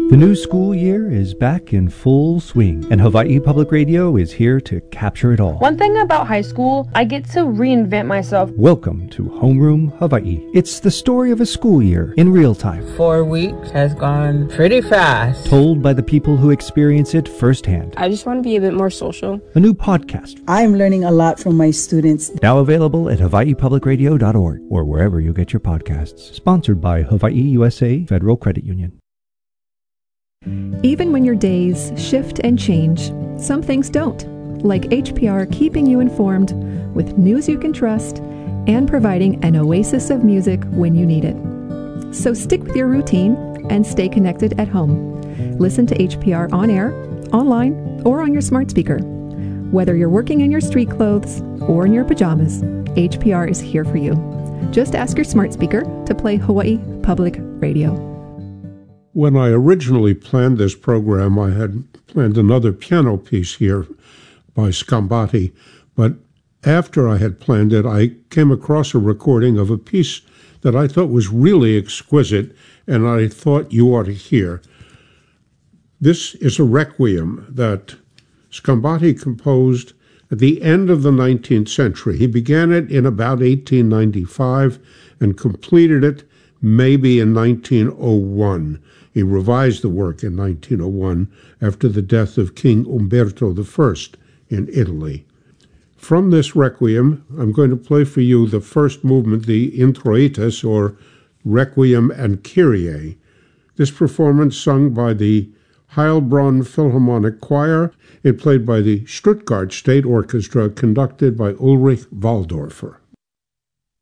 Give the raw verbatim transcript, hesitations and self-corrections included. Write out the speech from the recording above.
The new school year is back in full swing, and Hawaii Public Radio is here to capture it all. One thing about high school, I get to reinvent myself. Welcome to Homeroom Hawaii. It's the story of a school year in real time. Four weeks has gone pretty fast. Told by the people who experience it firsthand. I just want to be a bit more social. A new podcast. I'm learning a lot from my students. Now available at hawaii public radio dot org or wherever you get your podcasts. Sponsored by Hawaii U S A Federal Credit Union. Even when your days shift and change, some things don't, like H P R keeping you informed with news you can trust and providing an oasis of music when you need it. So stick with your routine and stay connected at home. Listen to H P R on air, online, or on your smart speaker. Whether you're working in your street clothes or in your pajamas, H P R is here for you. Just ask your smart speaker to play Hawaii Public Radio. When I originally planned this program, I had planned another piano piece here by Scambati, but after I had planned it, I came across a recording of a piece that I thought was really exquisite, and I thought you ought to hear. This is a requiem that Scambati composed at the end of the nineteenth century. He began it in about eighteen ninety-five and completed it maybe in nineteen oh one. He revised the work in nineteen oh one after the death of King Umberto the First in Italy. From this requiem, I'm going to play for you the first movement, the Introitus, or Requiem and Kyrie. This performance sung by the Heilbronn Philharmonic Choir. It played by the Stuttgart State Orchestra, conducted by Ulrich Waldorfer.